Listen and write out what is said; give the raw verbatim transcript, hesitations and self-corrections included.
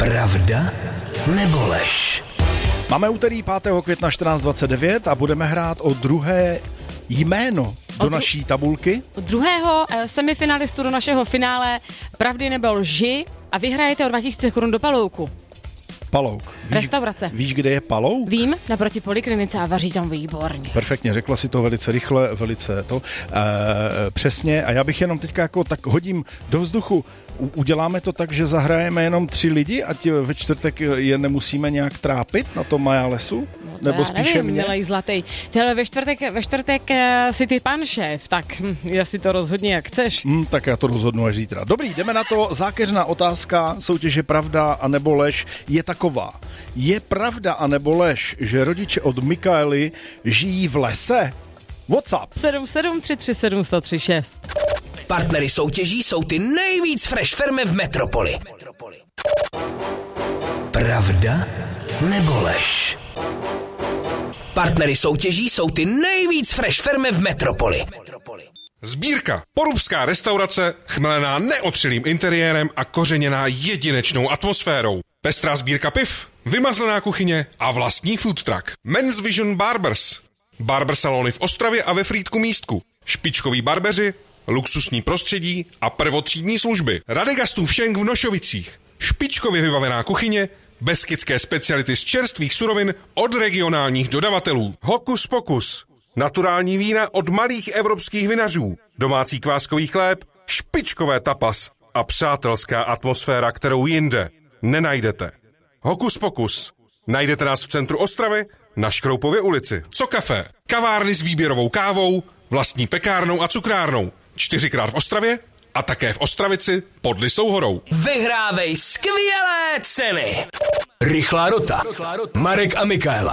Pravda nebo lež? Máme úterý pátého května čtrnáct dvacet devět a budeme hrát o druhé jméno do dru- naší tabulky. Druhého eh, semifinalistu do našeho finále Pravdy nebo lži a vyhrajete o dva tisíce korun do Palouku. Palouk. Víš, Restaurace. Víš, kde je Palouk? Vím, naproti poliklinice a vaří tam výborně. Perfektně, řekla si to velice rychle, velice to e, přesně a já bych jenom teďka jako tak hodím do vzduchu. U, uděláme to tak, že zahrajeme jenom tři lidi, ať ve čtvrtek je nemusíme nějak trápit na tom Majálesu? No Nebo já spíše nevím, mě? milej zlatý. Tyhle ve čtvrtek, ve čtvrtek si ty pan šéf, tak hm, já si to rozhodně jak chceš. Hmm, tak já to rozhodnu až zítra. Dobrý, jdeme na to. Zákeřná otázka soutěže Pravda a nebo lež je taková. Je pravda a nebo lež, že rodiče od Mikaely žijí v lese? WhatsApp. sedm sedm tři tři sedm jedna nula tři šest. Partnery soutěží jsou ty nejvíc fresh firmy v metropoli. Pravda nebo lež? Partnery soutěží jsou ty nejvíc fresh firmy v metropoli. Sbírka. Porubská restaurace, chmelená neotřelým interiérem a kořeněná jedinečnou atmosférou. Pestrá sbírka piv, vymazlená kuchyně a vlastní food truck. Men's Vision Barbers. Barber salony v Ostravě a ve Frýdku Místku. Špičkoví barbeři, luxusní prostředí a prvotřídní služby. Radegastův šenk v Nošovicích. Špičkově vybavená kuchyně, beskydské speciality z čerstvých surovin od regionálních dodavatelů. Hokus pokus. Naturální vína od malých evropských vinařů. Domácí kváskový chléb, špičkové tapas a přátelská atmosféra, kterou jinde nenajdete. Hokus pokus. Najdete nás v centru Ostravy na Škroupově ulici. Co kafe? Kavárny s výběrovou kávou, vlastní pekárnou a cukrárnou. Čtyřikrát v Ostravě a také v Ostravici pod Lysou horou. Vyhrávej skvělé ceny. Rychlá rota. Marek a Michaela.